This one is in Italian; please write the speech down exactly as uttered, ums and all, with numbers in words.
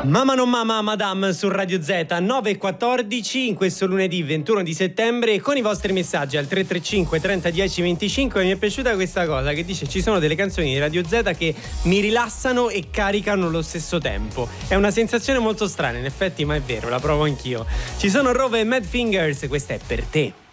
Mamma non mamma, Madame su Radio Z nove e quattordici in questo lunedì ventuno di settembre con i vostri messaggi al tre tre cinque trenta dieci venticinque. Mi è piaciuta questa cosa che dice: ci sono delle canzoni di Radio Z che mi rilassano e caricano allo stesso tempo. È una sensazione molto strana in effetti, ma è vero, la provo anch'io. Ci sono Rove e Mad Fingers, questa è Per te.